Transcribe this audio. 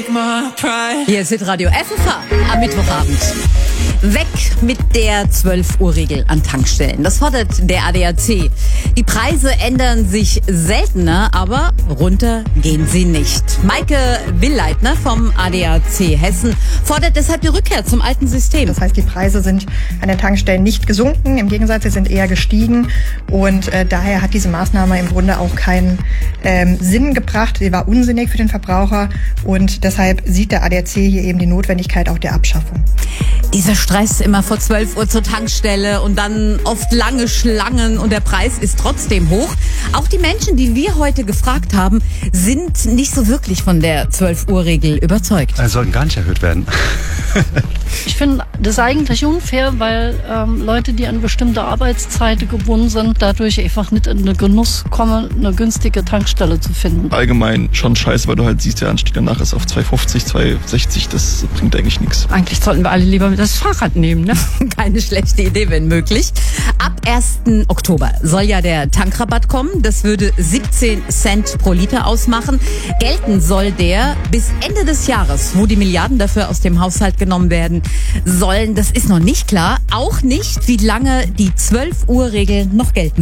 Hier ist Hitradio FFH am Mittwochabend. Weg mit der 12-Uhr-Regel an Tankstellen. Das fordert der ADAC. Die Preise ändern sich seltener, aber runter gehen sie nicht. Maike Willleitner vom ADAC Hessen fordert deshalb die Rückkehr zum alten System. Das heißt, die Preise sind an den Tankstellen nicht gesunken. Im Gegensatz, sie sind eher gestiegen. Und daher hat diese Maßnahme im Grunde auch keinen Sinn gebracht. Sie war unsinnig für den Verbraucher. Und deshalb sieht der ADAC hier eben die Notwendigkeit auch der Abschaffung. Dieser Stress immer vor 12 Uhr zur Tankstelle und dann oft lange Schlangen und der Preis ist trotzdem hoch. Auch die Menschen, die wir heute gefragt haben, sind nicht so wirklich von der 12-Uhr-Regel überzeugt. Sollten gar nicht erhöht werden. Ich finde das eigentlich unfair, weil Leute, die an bestimmte Arbeitszeiten gebunden sind, dadurch einfach nicht in den Genuss kommen, eine günstige Tankstelle zu finden. Allgemein schon scheiße, weil du halt siehst, der Anstieg danach ist auf 2,50, 2,60, das bringt eigentlich nichts. Eigentlich sollten wir alle lieber das Fahrrad nehmen, ne? Keine schlechte Idee, wenn möglich. Ab 1. Oktober soll ja der Tankrabatt kommen. Das würde 17 Cent pro Liter ausmachen. Gelten soll der bis Ende des Jahres, wo die Milliarden dafür aus dem Haushalt genommen werden sollen. Das ist noch nicht klar. Auch nicht, wie lange die 12-Uhr-Regel noch gelten